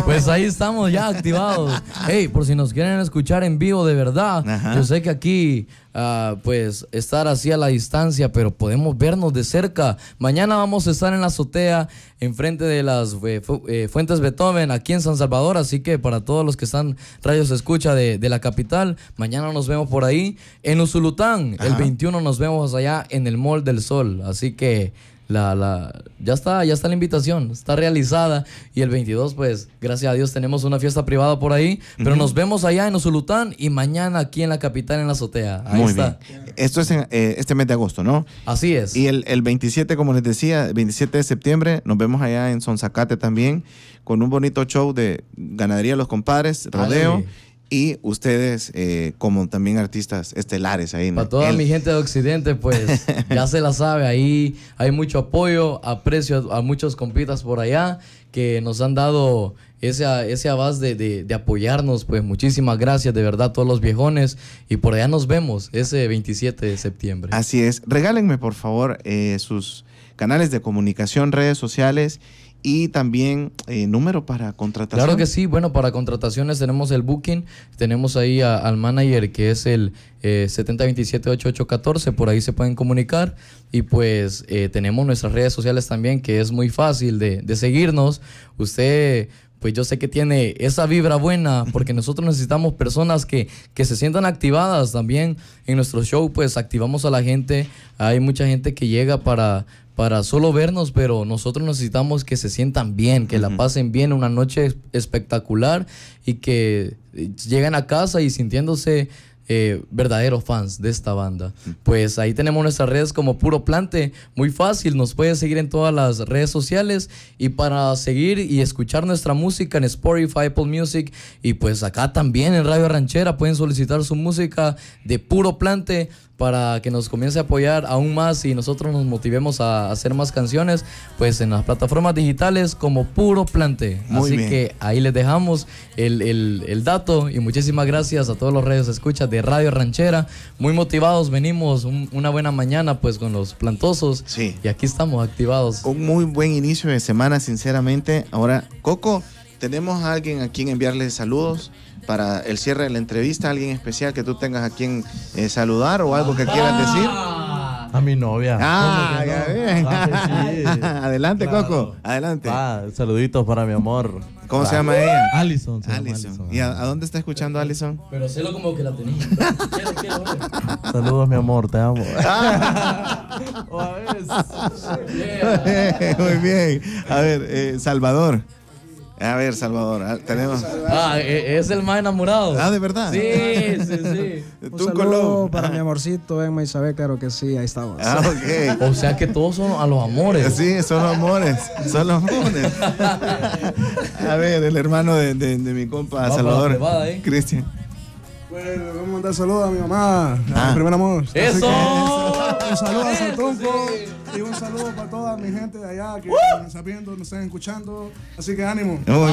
Pues ahí estamos ya activados. Hey, por si nos quieren escuchar en vivo de verdad, yo sé que aquí pues estar así a la distancia, pero podemos vernos de cerca. Mañana vamos a estar en la azotea enfrente de las Fuentes Beethoven aquí en San Salvador, así que para todos los que están radios escucha de la capital, mañana nos vemos por ahí. En Usulután, el 21 nos vemos allá en el Mall del Sol, así que ya está la invitación, está realizada, y el 22 pues gracias a Dios tenemos una fiesta privada por ahí, pero nos vemos allá en Usulután y mañana aquí en la capital en la azotea. Ahí Muy está. bien. Esto es en este mes de agosto, ¿no? Así es. Y el 27, como les decía, 27 de septiembre, nos vemos allá en Sonzacate también, con un bonito show de Ganadería Los Compadres, rodeo. Ay. Y ustedes como también artistas estelares ahí, ¿no? Para toda mi gente de Occidente, pues ya se la sabe, ahí hay mucho apoyo, aprecio a muchos compitas por allá que nos han dado ese avaz de apoyarnos. Pues muchísimas gracias de verdad a todos los viejones, y por allá nos vemos ese 27 de septiembre. Así es. Regálenme por favor sus canales de comunicación, redes sociales y también número para contratación. Claro que sí. Bueno, para contrataciones tenemos el booking, tenemos ahí al manager que es el 7027-8814, por ahí se pueden comunicar, y pues tenemos nuestras redes sociales también, que es muy fácil de seguirnos. Usted, pues yo sé que tiene esa vibra buena, porque nosotros necesitamos personas que se sientan activadas también. En nuestro show pues activamos a la gente, hay mucha gente que llega para solo vernos, pero nosotros necesitamos que se sientan bien, que la pasen bien, una noche espectacular, y que lleguen a casa y sintiéndose verdaderos fans de esta banda. Pues ahí tenemos nuestras redes como Puro Plante, muy fácil, nos puedes seguir en todas las redes sociales, y para seguir y escuchar nuestra música en Spotify, Apple Music, y pues acá también en Radio Ranchera pueden solicitar su música de Puro Plante, para que nos comience a apoyar aún más y nosotros nos motivemos a hacer más canciones, pues en las plataformas digitales como Puro Plante. Muy Así bien. que ahí les dejamos el dato, y muchísimas gracias a todos los radios escuchas de Radio Ranchera. Muy motivados venimos, una buena mañana pues con los plantosos. Sí. Y aquí estamos activados. Un muy buen inicio de semana, sinceramente. Ahora, Coco, ¿tenemos a alguien a quien enviarle saludos para el cierre de la entrevista? ¿Alguien especial que tú tengas a quien saludar o algo que quieras decir? A mi novia. Ah, ya bien. Sí. Adelante, Claro. Coco, adelante. Saluditos para mi amor. ¿Cómo se llama ella? Alison. se llama Alison. ¿Y a dónde está escuchando Alison? Pero sélo como que la tenía. Saludos, mi amor, te amo. Muy bien. A ver, Salvador. A ver, Salvador, tenemos... Es el más enamorado. Ah, ¿de verdad? Sí, sí, sí. Un Tú, saludo Colón. para mi amorcito, Emma Isabel, claro que sí, ahí estamos. Ah, ok. O sea que todos son a los amores. Sí, son los amores, son los amores. A ver, el hermano de mi compa Va Salvador, para la privada, ¿eh? Cristian. Bueno, le vamos a mandar saludos a mi mamá, a mi primer amor. Así ¡Eso! que, un saludo a Saltonco y un saludo para toda mi gente de allá que nos están viendo, nos están escuchando. Así que ánimo. Muy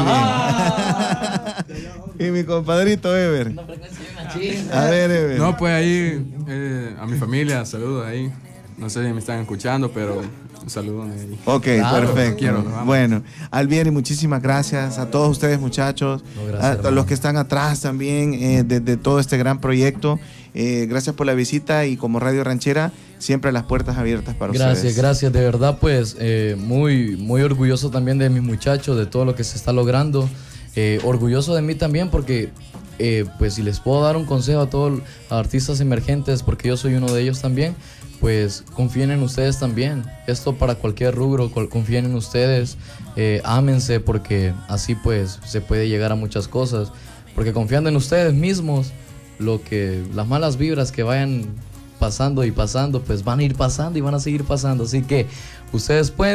bien. Y mi compadrito Ever. A ver, Ever. No, pues ahí a mi familia, saludos ahí. No sé si me están escuchando, pero un saludo de ahí. Ok, Claro, perfecto. quiero, vamos. Bueno, Alvieri, muchísimas gracias a todos ustedes, muchachos, No, gracias, a hermano. los que están atrás también de todo este gran proyecto. Gracias por la visita, y como Radio Ranchera, siempre las puertas abiertas para ustedes. Gracias, de verdad, pues muy, muy orgulloso también de mis muchachos, de todo lo que se está logrando. Orgulloso de mí también, porque pues si les puedo dar un consejo a todos los artistas emergentes, porque yo soy uno de ellos también, pues confíen en ustedes también. Esto para cualquier rubro, confíen en ustedes, ámense, porque así pues se puede llegar a muchas cosas, porque confiando en ustedes mismos, las malas vibras que vayan pasando y pasando, pues van a ir pasando y van a seguir pasando. Así que ustedes pueden